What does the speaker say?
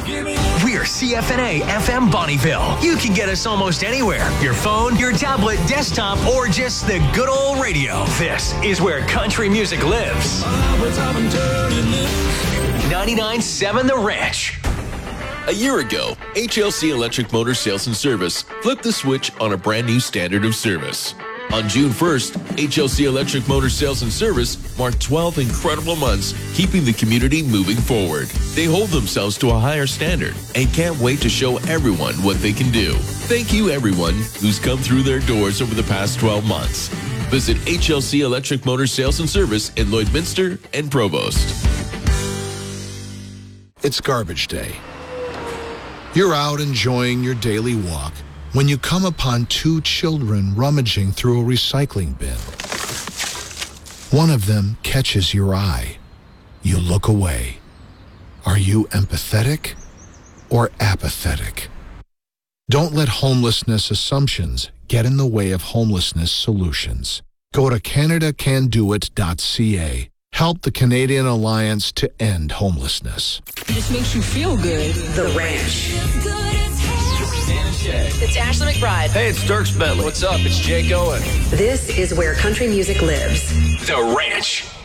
We're CFNA FM Bonnieville. You can get us almost anywhere. Your phone, your tablet, desktop, or just the good old radio. This is where country music lives. 99.7 The Ranch. A year ago, HLC Electric Motor Sales and Service flipped the switch on a brand new standard of service. On June 1st, HLC Electric Motor Sales and Service marked 12 incredible months keeping the community moving forward. They hold themselves to a higher standard and can't wait to show everyone what they can do. Thank you, everyone who's come through their doors over the past 12 months. Visit HLC Electric Motor Sales and Service in Lloydminster and Provost. It's garbage day. You're out enjoying your daily walk when you come upon two children rummaging through a recycling bin. One of them catches your eye. You look away. Are you empathetic or apathetic? Don't let homelessness assumptions get in the way of homelessness solutions. Go to CanadaCanDoIt.ca. Help the Canadian Alliance to end homelessness. It just makes you feel good. The Ranch. It's Ashley McBride. Hey, it's Dirks Bentley. What's up? It's Jake Owen. This is where country music lives. The Ranch.